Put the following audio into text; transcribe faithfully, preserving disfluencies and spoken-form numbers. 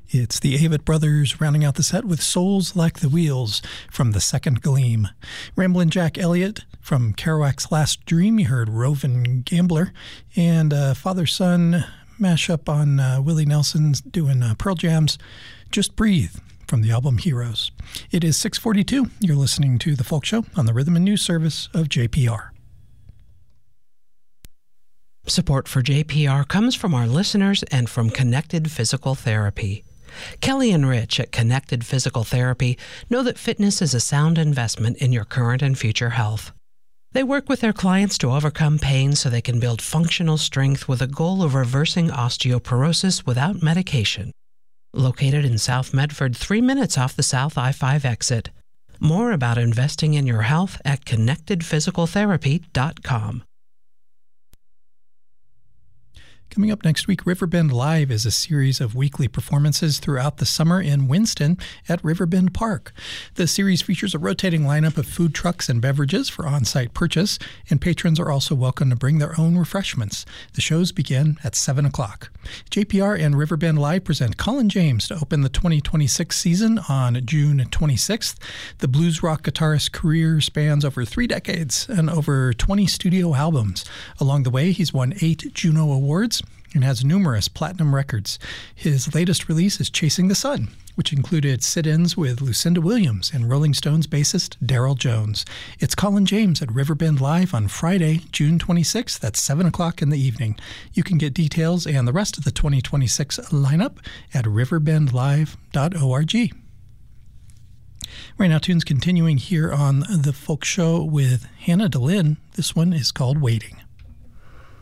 It's the Avett Brothers rounding out the set with Souls Like the Wheels from The Second Gleam. Ramblin' Jack Elliott from Kerouac's Last Dream, you heard Rovin' Gambler, and uh, father-son mashup on uh, Willie Nelson's doing uh, Pearl Jam's Just Breathe from the album Heroes. It is six forty-two. You're listening to The Folk Show on the Rhythm and News Service of J P R. Support for J P R comes from our listeners and from Connected Physical Therapy. Kelly and Rich at Connected Physical Therapy know that fitness is a sound investment in your current and future health. They work with their clients to overcome pain so they can build functional strength with a goal of reversing osteoporosis without medication. Located in South Medford, three minutes off the South I five exit. More about investing in your health at connected physical therapy dot com. Coming up next week, Riverbend Live is a series of weekly performances throughout the summer in Winston at Riverbend Park. The series features a rotating lineup of food trucks and beverages for on-site purchase, and patrons are also welcome to bring their own refreshments. The shows begin at seven o'clock. J P R and Riverbend Live present Colin James to open the twenty twenty-six season on June twenty-sixth. The blues rock guitarist's career spans over three decades and over twenty studio albums. Along the way, he's won eight Juno Awards and has numerous platinum records. His latest release is Chasing the Sun, which included sit-ins with Lucinda Williams and Rolling Stones bassist Daryl Jones. It's Colin James at Riverbend Live on Friday, June twenty-sixth at seven o'clock in the evening. You can get details and the rest of the twenty twenty-six lineup at riverbend live dot org. Right now, tunes continuing here on The Folk Show with Hannah DeLynn. This one is called Waiting.